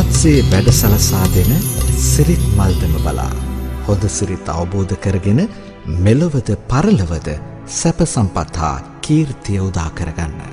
සත්‍යයේ වැඩ සලසා දෙන සිරිත් මල්දම බලා හොඳ සිරිත් අවබෝධ කරගෙන මෙලොවද පරලොවද සැප සම්පත් හා කීර්තිය උදා කරගන්න.